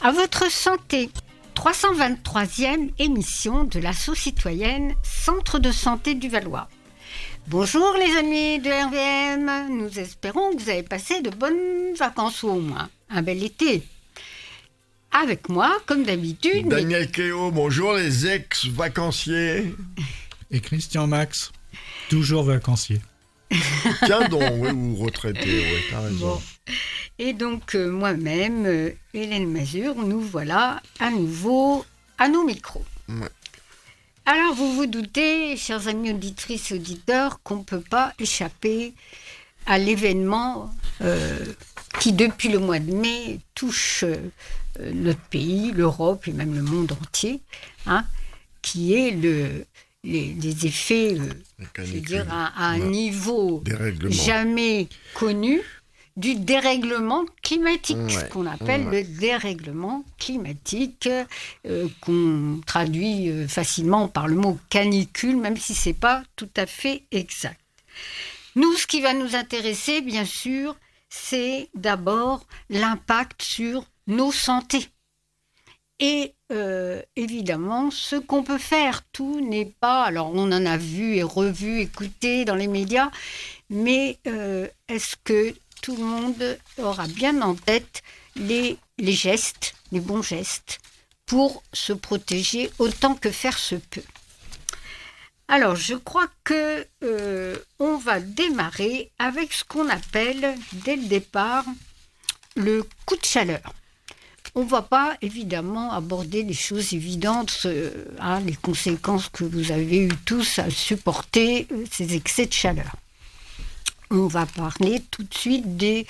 À votre santé, 323e émission de l'Asso citoyenne Centre de santé du Valois. Bonjour les amis de RVM, nous espérons que vous avez passé de bonnes vacances ou au moins un bel été. Avec moi, comme d'habitude... Daniel Cléo, bonjour les ex-vacanciers. Et Christian Max, toujours vacancier. Tiens donc, oui, ou retraité, oui, t'as raison. Bon. Et donc moi-même, Hélène Mazur, nous voilà à nouveau à nos micros. Ouais. Alors vous vous doutez, chers amis auditrices et auditeurs, qu'on ne peut pas échapper à l'événement qui depuis le mois de mai touche notre pays, l'Europe et même le monde entier, qui est les effets, je veux dire, à un niveau jamais connu du dérèglement climatique, ce qu'on appelle le dérèglement climatique, qu'on traduit facilement par le mot canicule, même si ce n'est pas tout à fait exact. Nous, ce qui va nous intéresser, bien sûr, c'est d'abord l'impact sur nos santé. Et évidemment, ce qu'on peut faire, tout n'est pas... Alors, on en a vu et revu, écouté dans les médias, mais est-ce que tout le monde aura bien en tête les gestes, les bons gestes, pour se protéger autant que faire se peut? Alors, je crois que on va démarrer avec ce qu'on appelle, dès le départ, le coup de chaleur. On ne va pas, évidemment, aborder les choses évidentes, les conséquences que vous avez eues tous à supporter ces excès de chaleur. On va parler tout de suite de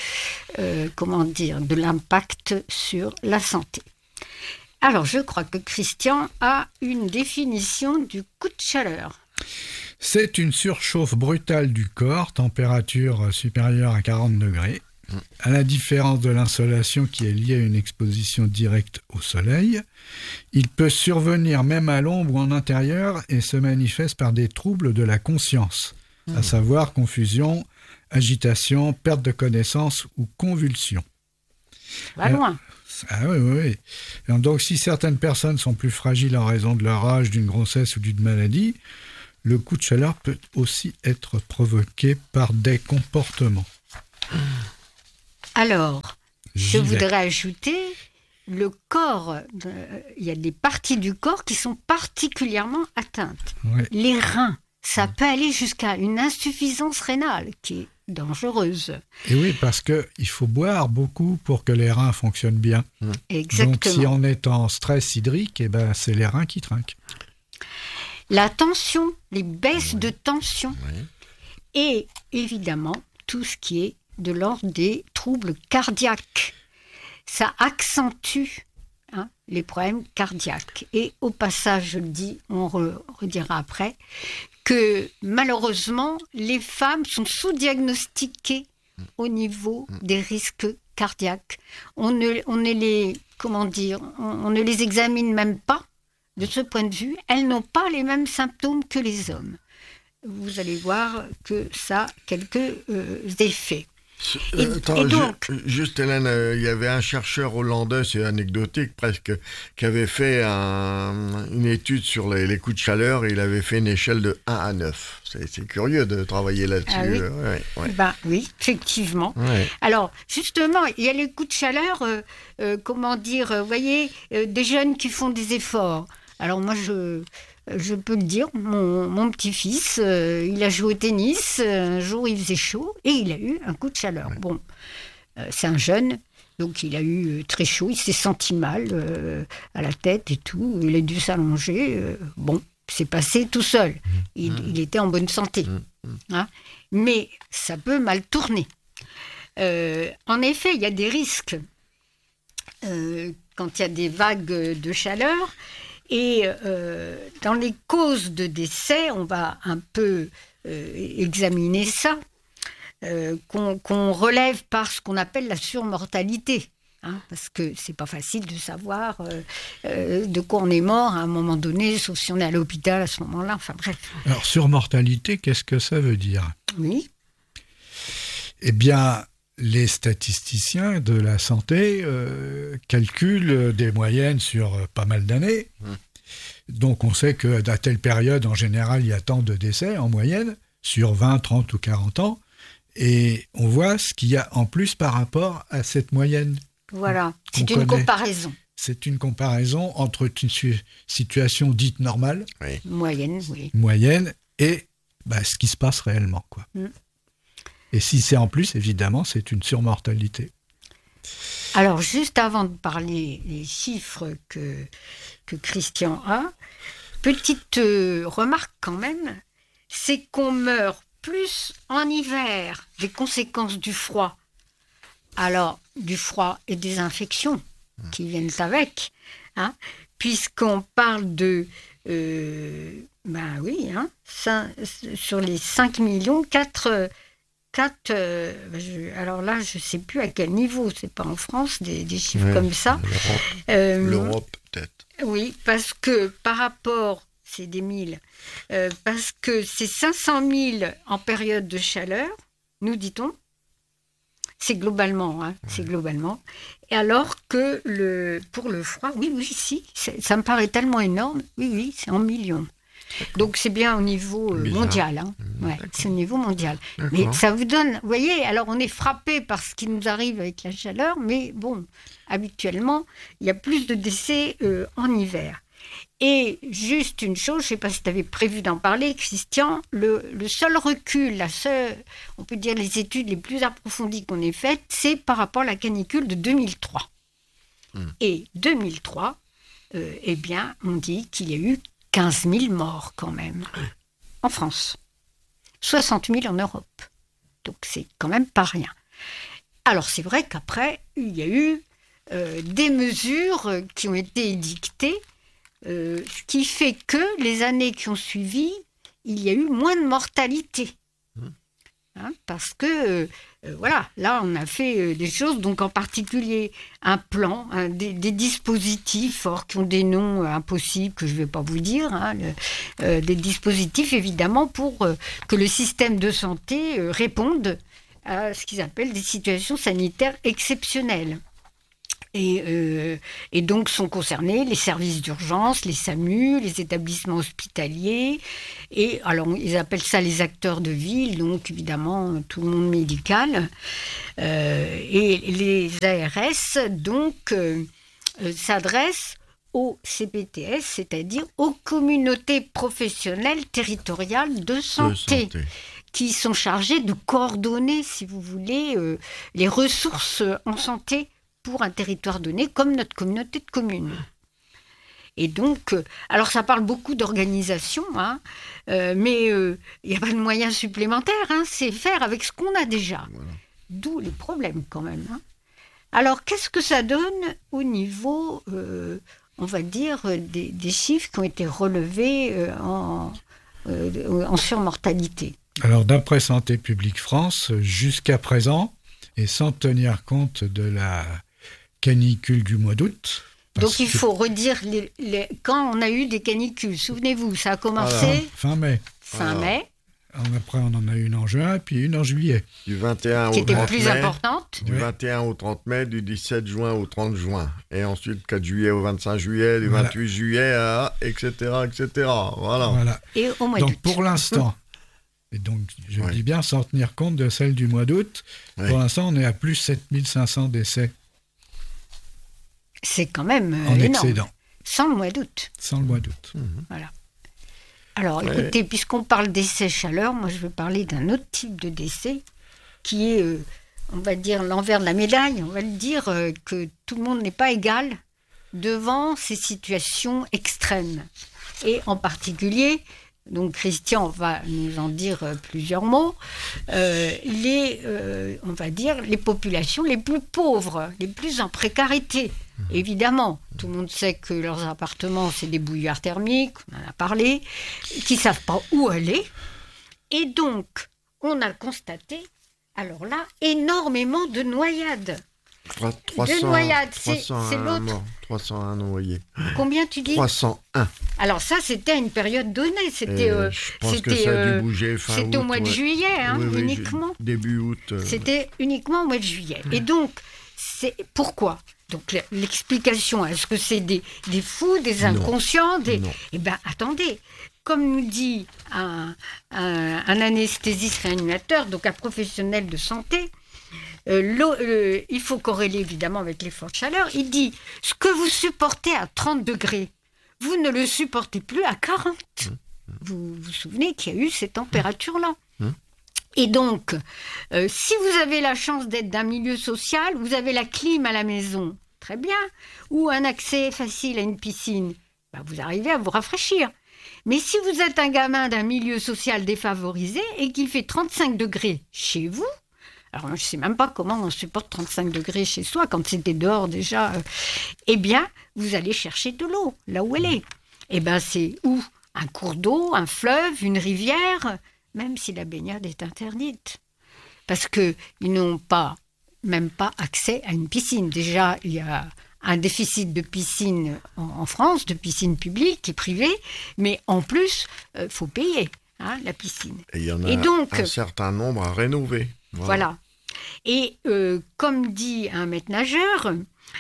l'impact sur la santé. Alors, je crois que Christian a une définition du coup de chaleur. C'est une surchauffe brutale du corps, température supérieure à 40 degrés. À la différence de l'insolation qui est liée à une exposition directe au soleil, il peut survenir même à l'ombre ou en intérieur et se manifeste par des troubles de la conscience, à savoir confusion, agitation, perte de connaissance ou convulsion. Va loin. Oui. Et donc, si certaines personnes sont plus fragiles en raison de leur âge, d'une grossesse ou d'une maladie, le coup de chaleur peut aussi être provoqué par des comportements. Alors, je voudrais ajouter, le corps, il y a des parties du corps qui sont particulièrement atteintes. Oui. Les reins, ça peut aller jusqu'à une insuffisance rénale qui est dangereuse. Et oui, parce qu'il faut boire beaucoup pour que les reins fonctionnent bien. Exactement. Donc, si on est en stress hydrique, c'est les reins qui trinquent. La tension, les baisses de tension, et évidemment, tout ce qui est de l'ordre des troubles cardiaques. Ça accentue les problèmes cardiaques. Et au passage, je le dis, on redira après, que malheureusement, les femmes sont sous-diagnostiquées au niveau des risques cardiaques. On ne les examine même pas de ce point de vue. Elles n'ont pas les mêmes symptômes que les hommes. Vous allez voir que ça a quelques effets. Juste Hélène, il y avait un chercheur hollandais, c'est anecdotique presque, qui avait fait une étude sur les coups de chaleur et il avait fait une échelle de 1 à 9. C'est curieux de travailler là-dessus. Oui, effectivement. Ouais. Alors, justement, il y a les coups de chaleur, vous voyez, des jeunes qui font des efforts. Alors moi, je peux le dire, mon petit-fils, il a joué au tennis, un jour il faisait chaud et il a eu un coup de chaleur. Ouais. Bon, c'est un jeune, donc il a eu très chaud, il s'est senti mal à la tête et tout, il a dû s'allonger. C'est passé tout seul, il était en bonne santé. Mais ça peut mal tourner. En effet, il y a des risques quand il y a des vagues de chaleur. Et dans les causes de décès, on va un peu examiner ça, qu'on relève par ce qu'on appelle la surmortalité. Parce que c'est pas facile de savoir de quoi on est mort à un moment donné, sauf si on est à l'hôpital à ce moment-là. Enfin bref. Alors surmortalité, qu'est-ce que ça veut dire ? Oui. Eh bien, les statisticiens de la santé calculent des moyennes sur pas mal d'années. Donc on sait qu'à telle période, en général, il y a tant de décès en moyenne, sur 20, 30 ou 40 ans. Et on voit ce qu'il y a en plus par rapport à cette moyenne. Voilà, c'est une comparaison. C'est une comparaison entre une situation dite normale, moyenne, et ce qui se passe réellement, quoi. Et si c'est en plus, évidemment, c'est une surmortalité. Alors, juste avant de parler des chiffres que Christian a, petite remarque quand même, c'est qu'on meurt plus en hiver des conséquences du froid. Alors, du froid et des infections qui viennent avec, puisqu'on parle de... sur les 5 millions, 4 alors là, je ne sais plus à quel niveau, c'est pas en France, des chiffres comme ça. L'Europe, peut-être. Oui, parce que par rapport, c'est des 1000, parce que c'est 500 000 en période de chaleur, nous dit-on. C'est globalement, c'est globalement. Et alors que pour le froid, ça me paraît tellement énorme, c'est en millions. Donc c'est bien au niveau mondial, c'est au niveau mondial. D'accord. Mais ça vous donne, vous voyez, alors on est frappé par ce qui nous arrive avec la chaleur, mais bon, habituellement, il y a plus de décès en hiver. Et juste une chose, je ne sais pas si tu avais prévu d'en parler, Christian, le seul recul, on peut dire les études les plus approfondies qu'on ait faites, c'est par rapport à la canicule de 2003. Et 2003, on dit qu'il y a eu 15 000 morts quand même, en France. 60 000 en Europe. Donc c'est quand même pas rien. Alors c'est vrai qu'après, il y a eu des mesures qui ont été édictées, ce qui fait que les années qui ont suivi, il y a eu moins de mortalité. Parce que, là, on a fait des choses, donc en particulier un plan, des dispositifs, qui ont des noms impossibles que je ne vais pas vous dire, des dispositifs, évidemment, pour que le système de santé réponde à ce qu'ils appellent des situations sanitaires exceptionnelles. Et donc sont concernés les services d'urgence, les SAMU, les établissements hospitaliers, et alors ils appellent ça les acteurs de ville, donc évidemment tout le monde médical, et les ARS donc s'adressent aux CPTS, c'est-à-dire aux communautés professionnelles territoriales de santé. Qui sont chargées de coordonner, si vous voulez, les ressources en santé pour un territoire donné, comme notre communauté de communes. Et donc, alors ça parle beaucoup d'organisation, mais il n'y a pas de moyens supplémentaires, c'est faire avec ce qu'on a déjà. Voilà. D'où les problèmes quand même. Alors, qu'est-ce que ça donne au niveau, on va dire, des chiffres qui ont été relevés en surmortalité ? Alors, d'après Santé publique France, jusqu'à présent, et sans tenir compte de la canicule du mois d'août. Donc il faut redire quand on a eu des canicules. Souvenez-vous, ça a commencé fin mai. Après, on en a eu une en juin, puis une en juillet. Du 21 au 30 mai. Qui était plus importante. Du 21 au 30 mai, du 17 juin au 30 juin. Et ensuite, 4 juillet au 25 juillet, du 28 juillet, etc., etc. Voilà. Et au mois d'août. Donc pour l'instant, et donc je dis bien sans tenir compte de celle du mois d'août, pour l'instant, on est à plus 7500 décès. C'est quand même en énorme. Excédent. Sans le mois d'août. Sans le mois d'août. Voilà. Alors, écoutez, puisqu'on parle d'essai chaleur, moi, je veux parler d'un autre type de décès qui est, on va dire, l'envers de la médaille. On va le dire que tout le monde n'est pas égal devant ces situations extrêmes. Et en particulier, donc Christian va nous en dire plusieurs mots, on va dire, les populations les plus pauvres, les plus en précarité. Évidemment, tout le monde sait que leurs appartements, c'est des bouilloires thermiques, on en a parlé, qui ne savent pas où aller. Et donc, on a constaté, alors là, énormément de noyades. de noyades. C'est 301 l'autre. morts, 301 noyés. Combien tu dis? 301. Alors ça, c'était à une période donnée. C'était, je pense que ça a dû bouger fin c'était août, au mois de juillet, uniquement. Début août. C'était uniquement au mois de juillet. Et donc, c'est pourquoi? Donc l'explication, est-ce que c'est des fous, des inconscients, Non. Eh bien, attendez. Comme nous dit un anesthésiste réanimateur, donc un professionnel de santé, il faut corréler évidemment avec les fortes chaleurs. Il dit, ce que vous supportez à 30 degrés, vous ne le supportez plus à 40. Vous vous souvenez qu'il y a eu ces températures-là. Et donc, si vous avez la chance d'être d'un milieu social, vous avez la clim à la maison, très bien, ou un accès facile à une piscine, vous arrivez à vous rafraîchir. Mais si vous êtes un gamin d'un milieu social défavorisé et qu'il fait 35 degrés chez vous, alors moi je ne sais même pas comment on supporte 35 degrés chez soi quand c'était dehors déjà, eh bien vous allez chercher de l'eau là où elle est. Eh bien c'est où? Un cours d'eau, un fleuve, une rivière, même si la baignade est interdite. Parce qu'ils n'ont même pas accès à une piscine. Déjà, il y a un déficit de piscine en France, de piscine publique et privée, mais en plus, il faut payer la piscine. Et il y en a donc, un certain nombre à rénover. Voilà. Et comme dit un maître nageur,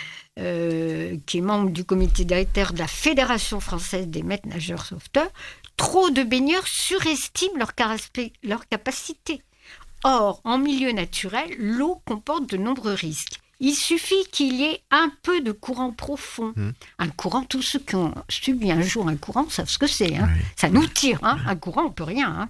qui est membre du comité directeur de la Fédération française des maîtres nageurs sauveteurs, trop de baigneurs surestiment leur capacité. Or, en milieu naturel, l'eau comporte de nombreux risques. Il suffit qu'il y ait un peu de courant profond. Un courant, tous ceux qui ont subi un jour un courant savent ce que c'est. Oui. Ça nous tire. Un courant, on ne peut rien.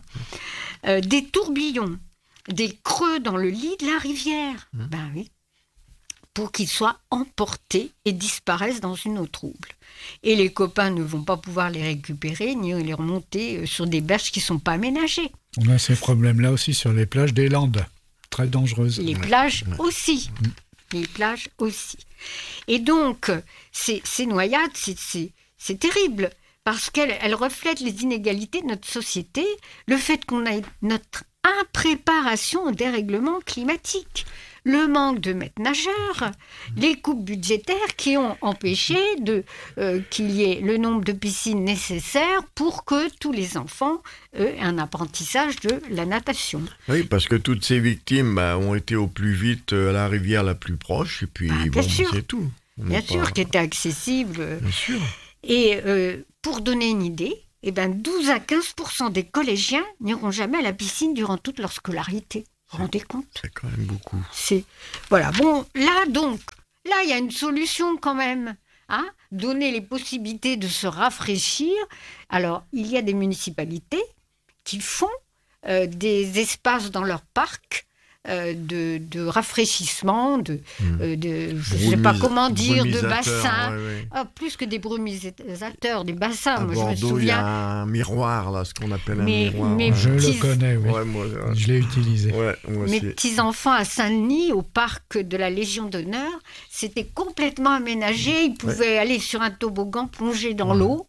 Des tourbillons, des creux dans le lit de la rivière. Ben oui. Pour qu'ils soient emportés et disparaissent dans une eau trouble. Et les copains ne vont pas pouvoir les récupérer ni les remonter sur des berges qui ne sont pas aménagées. On a ces problèmes-là aussi sur les plages des Landes, très dangereuses. Les plages aussi. Les plages aussi. Et donc, ces noyades, c'est terrible, parce qu'elles reflètent les inégalités de notre société, le fait qu'on ait notre impréparation au dérèglement climatique, le manque de maîtres nageurs, les coupes budgétaires qui ont empêché qu'il y ait le nombre de piscines nécessaires pour que tous les enfants aient un apprentissage de la natation. Oui, parce que toutes ces victimes ont été au plus vite à la rivière la plus proche, et puis c'est tout. Bien sûr, qui était accessible. Bien sûr. Et pour donner une idée, 12 à 15% des collégiens n'iront jamais à la piscine durant toute leur scolarité. Vous vous rendez compte? C'est quand même beaucoup. Voilà. Bon, là, il y a une solution quand même. Donner les possibilités de se rafraîchir. Alors, il y a des municipalités qui font des espaces dans leur parc de rafraîchissement, je ne sais pas comment dire, de bassins. Plus que des brumisateurs, des bassins. À Bordeaux, je me souviens, il y a un miroir, là, ce qu'on appelle un miroir. Je le connais, oui. Je l'ai utilisé. Mes petits-enfants à Saint-Denis, au parc de la Légion d'honneur, c'était complètement aménagé. Ils pouvaient aller sur un toboggan, plonger dans l'eau.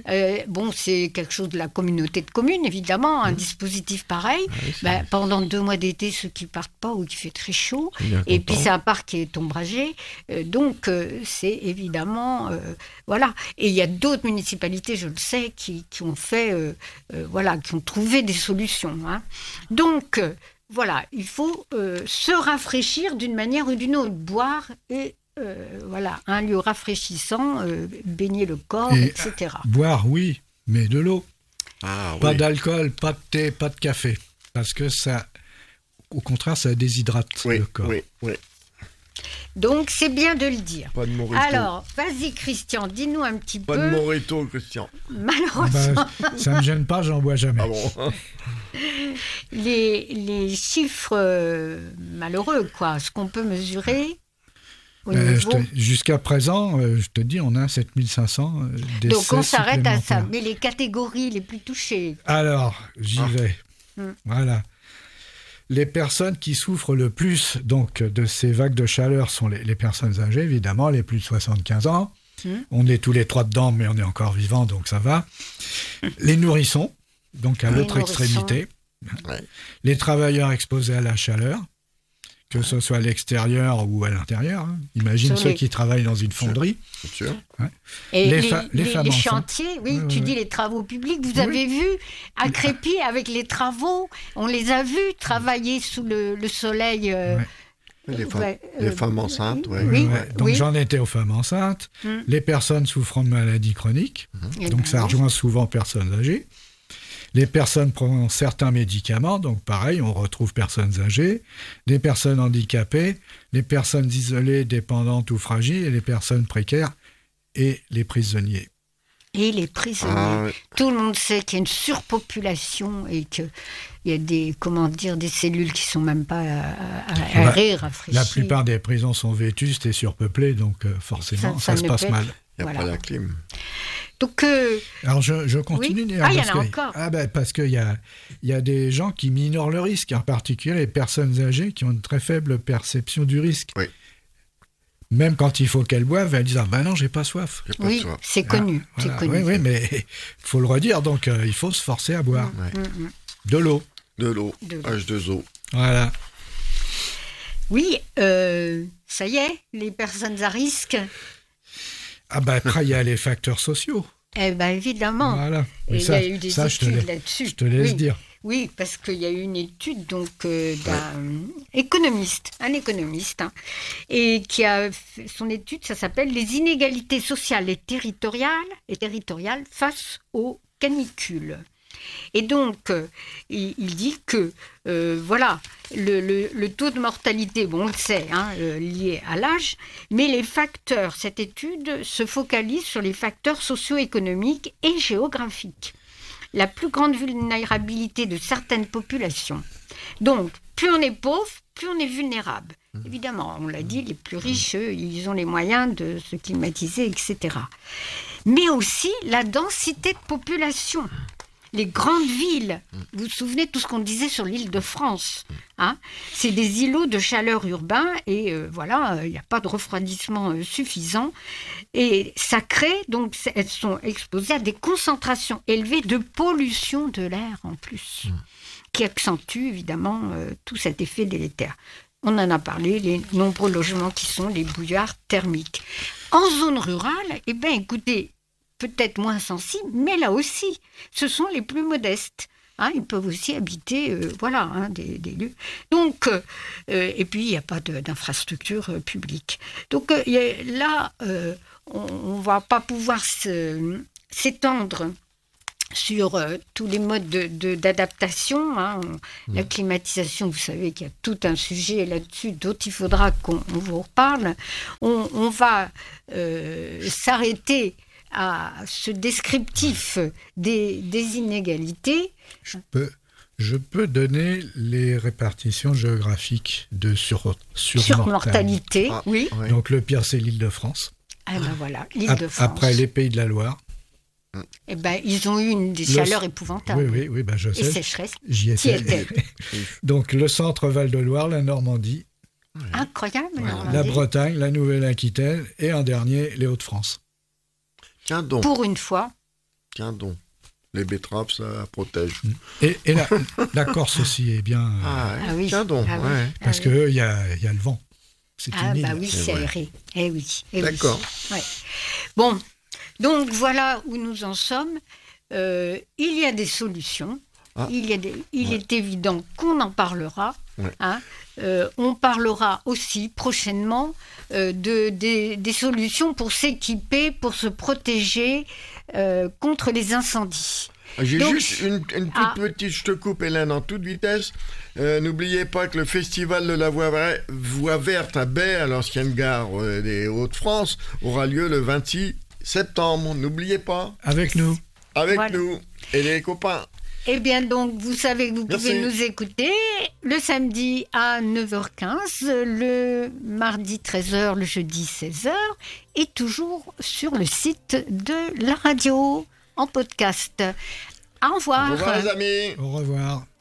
C'est quelque chose de la communauté de communes, évidemment, un dispositif pareil. Pendant 2 mois d'été, ceux qui partent pas ou qui fait très chaud, et puis c'est un parc qui est ombragé, donc c'est évidemment voilà. Et il y a d'autres municipalités, je le sais, qui ont fait qui ont trouvé des solutions. Donc voilà, il faut se rafraîchir d'une manière ou d'une autre, boire et un lieu rafraîchissant, baigner le corps, etc. Boire, oui, mais de l'eau. Pas d'alcool, pas de thé, pas de café, parce que ça. Au contraire, ça déshydrate le corps. Oui. Donc, c'est bien de le dire. Pas de morito. Alors, vas-y, Christian, dis-nous un petit peu. Pas de morito, Christian. Malheureusement. Ça ne me gêne pas, j'en bois jamais. Ah bon. Les chiffres malheureux, quoi. Ce qu'on peut mesurer au niveau... Jusqu'à présent, je te dis, on a 7500 décès. Donc, on s'arrête à ça. Mais les catégories les plus touchées. Alors, j'y vais. Voilà. Les personnes qui souffrent le plus donc, de ces vagues de chaleur sont les personnes âgées, évidemment, les plus de 75 ans. On est tous les 3 dedans, mais on est encore vivants, donc ça va. Les nourrissons, donc à l'autre extrémité. Les travailleurs exposés à la chaleur, Que ce soit à l'extérieur ou à l'intérieur. Hein. Imagine ceux qui travaillent dans une fonderie. C'est sûr. Ouais. Et les femmes enceintes. chantiers, oui, tu dis les travaux publics. Vous avez vu à Crépy avec les travaux, on les a vus travailler sous le soleil. Les femmes enceintes, oui. Donc j'en étais aux femmes enceintes, les personnes souffrant de maladies chroniques, donc ça rejoint souvent personnes âgées. Les personnes prenant certains médicaments, donc pareil, on retrouve personnes âgées, les personnes handicapées, les personnes isolées, dépendantes ou fragiles, et les personnes précaires et les prisonniers. Et les prisonniers. Tout le monde sait qu'il y a une surpopulation et qu'il y a des cellules qui ne sont même pas rafraîchies. La plupart des prisons sont vétustes et surpeuplées, donc forcément, ça se passe mal. Il n'y a pas la clim. Donc, alors je continue. Oui. Il y en a encore. Parce qu'il y a des gens qui minorent le risque, en particulier les personnes âgées qui ont une très faible perception du risque. Oui. Même quand il faut qu'elles boivent, elles disent « non, j'ai pas soif ». Oui, c'est connu. Voilà. Oui, mais il faut le redire, donc il faut se forcer à boire. De l'eau. H2O. Voilà. Oui, ça y est, les personnes à risque. Après, il y a les facteurs sociaux. Eh bien, évidemment. Voilà. Et il y a eu des études là-dessus. Je te laisse dire. Oui, parce qu'il y a eu une étude d'un économiste, et qui a fait son étude, ça s'appelle « Les inégalités sociales et territoriales face aux canicules ». Et donc, il dit que, le taux de mortalité, on le sait, lié à l'âge, mais les facteurs, cette étude se focalise sur les facteurs socio-économiques et géographiques. La plus grande vulnérabilité de certaines populations. Donc, plus on est pauvre, plus on est vulnérable. Évidemment, on l'a dit, les plus riches, eux, ils ont les moyens de se climatiser, etc. Mais aussi la densité de population. Les grandes villes, vous vous souvenez de tout ce qu'on disait sur l'île de France, c'est des îlots de chaleur urbains et il n'y a pas de refroidissement suffisant. Et ça crée, donc elles sont exposées à des concentrations élevées de pollution de l'air en plus, qui accentue évidemment tout cet effet délétère. On en a parlé, les nombreux logements qui sont les bouillards thermiques. En zone rurale, écoutez, peut-être moins sensibles, mais là aussi, ce sont les plus modestes. Ils peuvent aussi habiter des lieux. Donc, et puis, il n'y a pas d'infrastructure publique. Donc, là, on ne va pas pouvoir s'étendre sur tous les modes d'adaptation. La climatisation, vous savez qu'il y a tout un sujet là-dessus dont il faudra qu'on vous reparle. On va s'arrêter à ce descriptif des inégalités. Je peux donner les répartitions géographiques de surmortalité. Oui. Donc le pire, c'est l'Île-de-France. Voilà, l'Île-de-France. Après les Pays de la Loire. Ils ont eu des chaleurs épouvantables. Oui, je sais. Et sécheresse. J'y étais. Donc le centre Val-de-Loire, la Normandie. Incroyable. La Bretagne, la Nouvelle-Aquitaine et en dernier, les Hauts-de-France. Tiens donc. Pour une fois. Tiens donc. Les betteraves, ça protège. Et la Corse aussi est bien. Oui. Tiens donc. Parce qu'il y a le vent. C'est une île. Oui, c'est aéré. D'accord. Oui. Bon, donc voilà où nous en sommes. Il y a des solutions. Il est évident qu'on en parlera. On parlera aussi prochainement des solutions pour s'équiper, pour se protéger contre les incendies. J'ai juste une toute petite, je te coupe Hélène en toute vitesse. N'oubliez pas que le festival de la Voie Verte à Baie, à l'ancienne gare des Hauts-de-France, aura lieu le 26 septembre. N'oubliez pas. Avec nous. Avec nous et les copains. Eh bien, donc, vous savez que vous pouvez nous écouter le samedi à 9h15, le mardi 13h, le jeudi 16h, et toujours sur le site de la radio, en podcast. Au revoir. Au revoir, les amis. Au revoir.